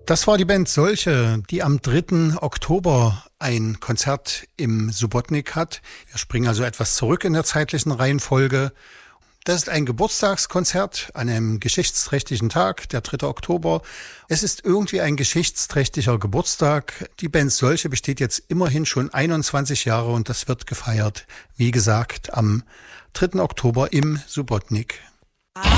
Das war die Band Solche, die am 3. Oktober ein Konzert im Subotnik hat. Wir springen also etwas zurück in der zeitlichen Reihenfolge. Das ist ein Geburtstagskonzert an einem geschichtsträchtigen Tag, der 3. Oktober. Es ist irgendwie ein geschichtsträchtiger Geburtstag. Die Band Solche besteht jetzt immerhin schon 21 Jahre und das wird gefeiert, wie gesagt, am 3. Oktober im Subotnik.